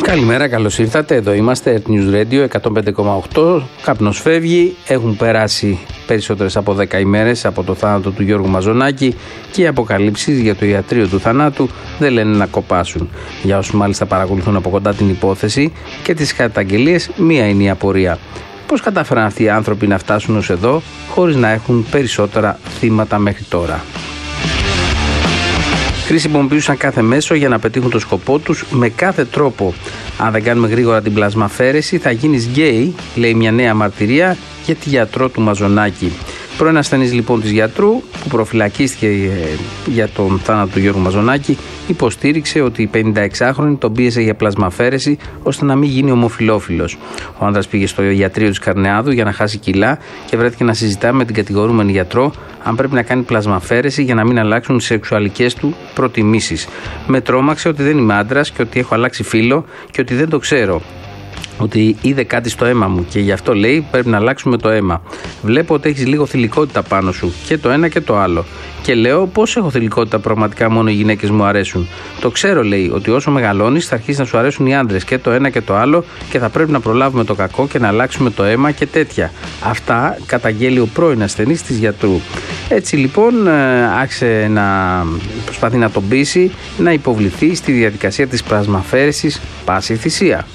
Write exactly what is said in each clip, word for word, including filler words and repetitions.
Καλημέρα, καλώς ήρθατε. Εδώ είμαστε, Earth News Radio εκατόν πέντε κόμμα οκτώ. Καπνός φεύγει. Έχουν περάσει περισσότερες από δέκα ημέρες από το θάνατο του Γιώργου Μαζονάκη και οι αποκαλύψεις για το ιατρείο του θανάτου δεν λένε να κοπάσουν. Για όσους μάλιστα παρακολουθούν από κοντά την υπόθεση και τις καταγγελίες, μία είναι η απορία. Πώς κατάφεραν αυτοί οι άνθρωποι να φτάσουν ως εδώ χωρίς να έχουν περισσότερα θύματα μέχρι τώρα? Χρησιμοποιούσαν κάθε μέσο για να πετύχουν το σκοπό τους με κάθε τρόπο. Αν δεν κάνουμε γρήγορα την πλασμαφέρεση, θα γίνεις γκέι, λέει μια νέα μαρτυρία για τη γιατρό του Μαζονάκη. Πρώην ασθενής λοιπόν της γιατρού, που προφυλακίστηκε για τον θάνατο του Γιώργου Μαζονάκη, υποστήριξε ότι η πενηνταεξάχρονη τον πίεσε για πλασμαφέρεση ώστε να μην γίνει ομοφυλόφιλος. Ο άντρας πήγε στο ιατρείο της Καρνεάδου για να χάσει κιλά και βρέθηκε να συζητά με την κατηγορούμενη γιατρό αν πρέπει να κάνει πλασμαφέρεση για να μην αλλάξουν οι σεξουαλικές του προτιμήσεις. Με τρόμαξε ότι δεν είμαι άντρας και ότι έχω αλλάξει φύλο και ότι δεν το ξέρω. Ότι είδε κάτι στο αίμα μου και γι' αυτό λέει πρέπει να αλλάξουμε το αίμα. Βλέπω ότι έχεις λίγο θηλυκότητα πάνω σου και το ένα και το άλλο. Και λέω πώς έχω θηλυκότητα, πραγματικά μόνο οι γυναίκες μου αρέσουν. Το ξέρω, λέει, ότι όσο μεγαλώνεις θα αρχίσει να σου αρέσουν οι άντρες και το ένα και το άλλο και θα πρέπει να προλάβουμε το κακό και να αλλάξουμε το αίμα και τέτοια. Αυτά καταγγέλει ο πρώην ασθενής της γιατρού. Έτσι λοιπόν άρχισε να προσπαθεί να τον πείσει να υποβληθεί στη διαδικασία της πλασμαφέρεσης πάση θυσία.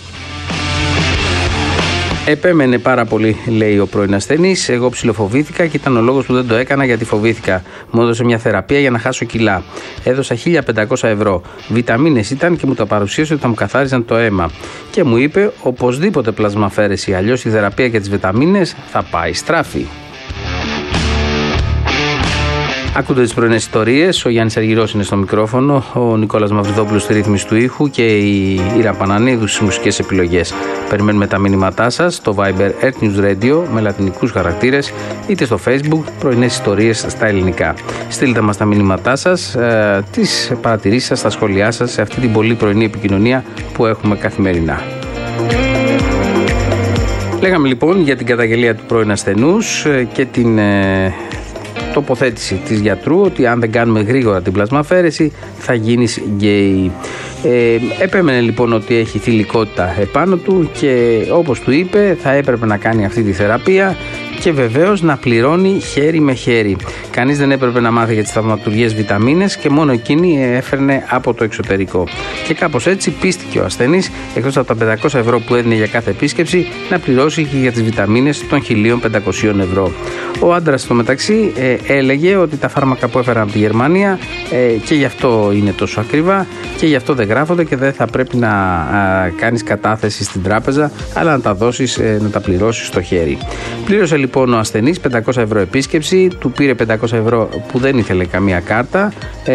Επέμενε πάρα πολύ, λέει ο πρώην ασθενής. Εγώ ψιλοφοβήθηκα και ήταν ο λόγος που δεν το έκανα γιατί φοβήθηκα. Μου έδωσε μια θεραπεία για να χάσω κιλά. Έδωσα χίλια πεντακόσια ευρώ. Βιταμίνες ήταν και μου τα παρουσίασε ότι θα μου καθάριζαν το αίμα. Και μου είπε οπωσδήποτε πλασμαφέρεση. Αλλιώς η θεραπεία για τις βιταμίνες θα πάει στράφη. Ακούτε τις πρωινές ιστορίες. Ο Γιάννης Αργυρός είναι στο μικρόφωνο, ο Νικόλας Μαυριδόπουλος στη ρύθμιση του ήχου και η Ήρα Πανανίδου στις μουσικές επιλογές. Περιμένουμε τα μήνυματά σας στο Viber Earth News Radio με λατινικούς χαρακτήρες, είτε στο Facebook πρωινές ιστορίες στα ελληνικά. Στείλτε μας τα μήνυματά σας, ε, τις παρατηρήσεις σας, τα σχόλιά σας σε αυτή την πολύ πρωινή επικοινωνία που έχουμε καθημερινά. Λέγαμε λοιπόν για την καταγγελία του πρώην ασθενούς και την ε, τοποθέτηση της γιατρού ότι αν δεν κάνουμε γρήγορα την πλασμαφέρεση θα γίνεις γκέι. Ε, επέμενε λοιπόν ότι έχει θηλυκότητα επάνω του και όπως του είπε θα έπρεπε να κάνει αυτή τη θεραπεία και βεβαίως να πληρώνει χέρι με χέρι. Κανείς δεν έπρεπε να μάθει για τις θαυματουργές βιταμίνες και μόνο εκείνη έφερνε από το εξωτερικό. Και κάπως έτσι πίστηκε ο ασθενής, εκτός από τα πεντακόσια ευρώ που έδινε για κάθε επίσκεψη, να πληρώσει και για τις βιταμίνες των χίλια πεντακόσια ευρώ. Ο άντρας στο μεταξύ ε, έλεγε ότι τα φάρμακα που έφεραν από τη Γερμανία ε, και γι' αυτό είναι τόσο ακριβά και γι' αυτό δεν γράφονται και δεν θα πρέπει να α, κάνεις κατάθεση στην τράπεζα, αλλά να τα δώσεις, ε, να τα πληρώσεις στο χέρι. Πλήρωσε λοιπόν ο ασθενής πεντακόσια ευρώ επίσκεψη, του πήρε πεντακόσια ευρώ που δεν ήθελε καμία κάρτα, ε,